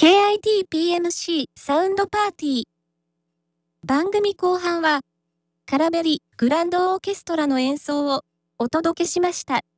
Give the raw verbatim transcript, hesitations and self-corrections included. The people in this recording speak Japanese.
ケーアイティーピーエムシー サウンドパーティー。番組後半は、カラベリグランドオーケストラの演奏をお届けしました。